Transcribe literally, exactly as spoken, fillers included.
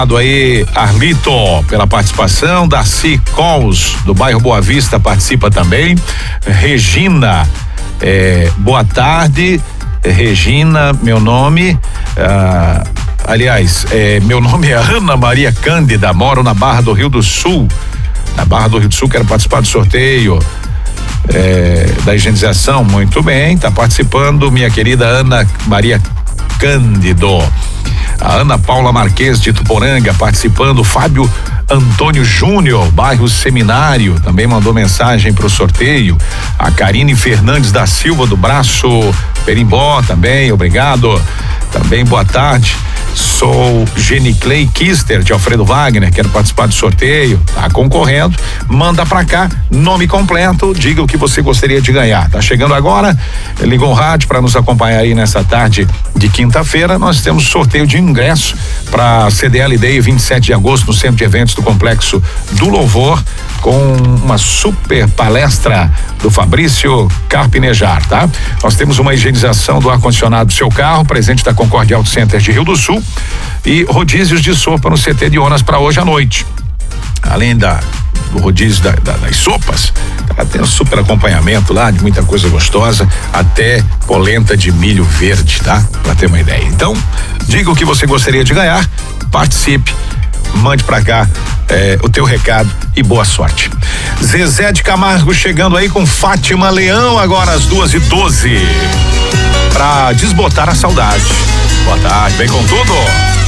Aí, Arlito, pela participação. Darcy Cols, do bairro Boa Vista, participa também. Regina, é, boa tarde. Regina, meu nome. Ah, aliás, é, meu nome é Ana Maria Cândida, moro na Barra do Rio do Sul. Na Barra do Rio do Sul, quero participar do sorteio. É, da higienização, muito bem, tá participando minha querida Ana Maria Cândido. A Ana Paula Marques de Tuporanga participando. Fábio Antônio Júnior, bairro Seminário, também mandou mensagem pro sorteio. A Karine Fernandes da Silva do Braço Perimbó também, obrigado. Também boa tarde. Sou Geniclei Kister de Alfredo Wagner, quero participar do sorteio, tá concorrendo, manda pra cá, nome completo, diga o que você gostaria de ganhar. Tá chegando agora, ligou o rádio para nos acompanhar aí nessa tarde de quinta-feira. Nós temos sorteio de ingresso para C D L Day vinte e sete de agosto no Centro de Eventos do Complexo do Louvor, com uma super palestra do Fabrício Carpinejar, tá? Nós temos uma higienização do ar-condicionado do seu carro, presente da Concorde Auto Center de Rio do Sul, e rodízios de sopa no C T de Onas para hoje à noite. Além da do rodízio da, da, das sopas, tá, tem um super acompanhamento lá de muita coisa gostosa, até polenta de milho verde, tá? Pra ter uma ideia. Então, diga o que você gostaria de ganhar, participe, mande pra cá eh, o teu recado e boa sorte. Zezé de Camargo chegando aí com Fátima Leão agora às duas e doze pra desbotar a saudade. Boa tarde, vem com tudo.